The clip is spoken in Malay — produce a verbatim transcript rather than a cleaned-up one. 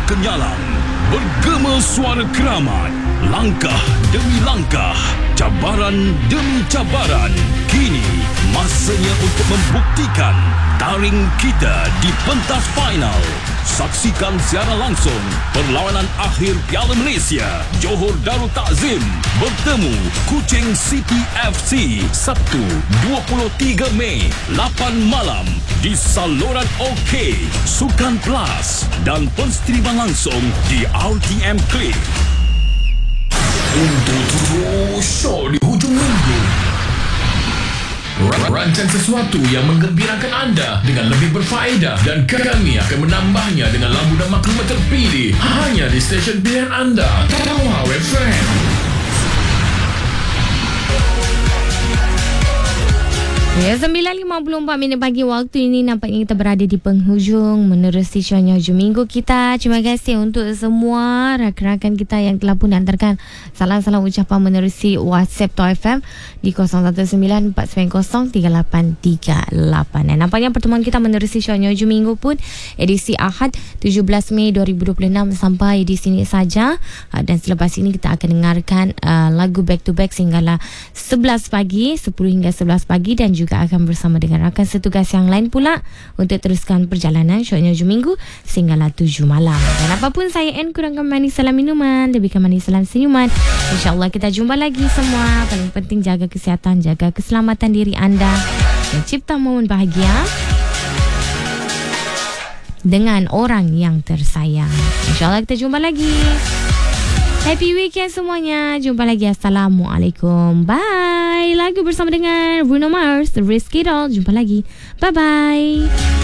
kenyalang, bergema suara keramat, langkah demi langkah, cabaran demi cabaran. Kini masanya untuk membuktikan taring kita di pentas final. Saksikan secara langsung perlawanan akhir Piala Malaysia. Johor Darul Takzim bertemu Kuching City F C Sabtu dua puluh tiga Mei lapan malam di saluran OK, Sukan Plus dan penstriman langsung di R T M Click. Untuk terus show di hujung minggu, rancang sesuatu yang menggembirakan anda dengan lebih berfaedah, dan kami akan menambahnya dengan lagu dan maklumat terpilih hanya di stesen pilihan anda, Tawau F M. Ya, sembilan lima puluh empat minit pagi waktu ini, nampaknya kita berada di penghujung menerusi shownya hujung minggu kita. Terima kasih untuk semua rakan-rakan kita yang telah pun hantarkan salam-salam ucapan menerusi WhatsApp Tawau F M di kosong satu sembilan empat sembilan kosong tiga lapan tiga lapan. Dan nampaknya pertemuan kita menerusi shownya hujung minggu pun edisi Ahad tujuh belas Mei dua ribu dua puluh enam sampai di sini saja. Dan selepas ini kita akan dengarkan uh, lagu back to back sehinggalah sebelas pagi, sepuluh hingga sebelas pagi, dan juga juga akan bersama dengan rakan setugas yang lain pula untuk teruskan perjalanan shownya hujung minggu sehinggalah tujuh malam. Dan apapun saya N kurangkan manis salam minuman, lebihkan manis salam senyuman. InsyaAllah kita jumpa lagi semua. Paling penting jaga kesihatan, jaga keselamatan diri anda dan cipta momen bahagia dengan orang yang tersayang. InsyaAllah kita jumpa lagi. Happy weekend semuanya. Jumpa lagi. Assalamualaikum. Bye. Lagu bersama dengan Bruno Mars, The Risk It All. Jumpa lagi. Bye-bye.